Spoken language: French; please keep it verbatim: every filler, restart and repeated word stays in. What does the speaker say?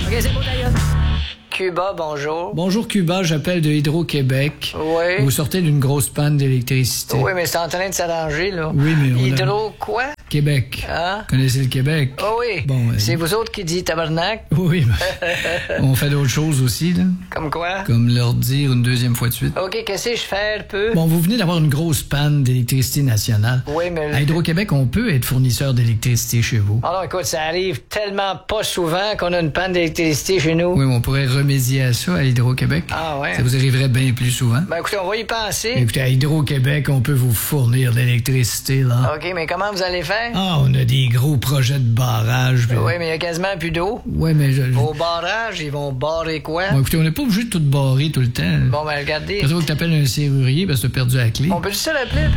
OK, c'est beau, d'ailleurs. Cuba, bonjour. Bonjour Cuba, j'appelle de Hydro-Québec. Oui. Vous sortez d'une grosse panne d'électricité. Oui, mais c'est en train de s'arranger, là. Oui, mais on a- Hydro quoi? Québec. Hein? Connaissez le Québec? Oh oui. Bon, euh, C'est vous autres qui dites tabarnak? Oui, mais on fait d'autres choses aussi, là. Comme quoi? Comme leur dire une deuxième fois de suite. OK, qu'est-ce que je fais un peu? Bon, vous venez d'avoir une grosse panne d'électricité nationale. Oui, mais... À Hydro-Québec, on peut être fournisseur d'électricité chez vous. Alors, écoute, ça arrive tellement pas souvent qu'on a une panne d'électricité chez nous. Oui, mais on pourrait remédier à ça à Hydro-Québec. Ah ouais? Ça vous arriverait bien plus souvent. Ben écoutez, on va y penser. Écoutez, à Hydro-Québec, on peut vous fournir de l'électricité, là. OK, mais comment vous allez faire? Ah, on a des gros projets de barrage. puis- Oui, mais il y a quasiment plus d'eau. Ouais, mais je... je- Au barrage, ils vont barrer quoi? Bon, écoutez, on n'est pas obligé de tout barrer tout le temps. Bon, ben regardez. Peut-être que t'appelles un serrurier parce que t'as perdu la clé. On peut juste se l'appeler un peu?